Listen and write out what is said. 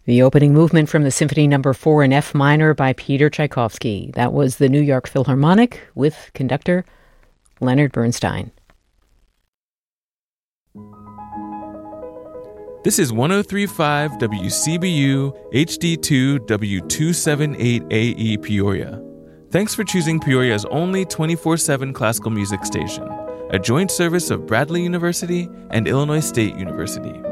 The opening movement from the Symphony No. 4 in F minor by Peter Tchaikovsky. That was the New York Philharmonic with conductor Leonard Bernstein. This is 103.5 WCBU HD2 W278AE Peoria. Thanks for choosing Peoria's only 24/7 classical music station, a joint service of Bradley University and Illinois State University.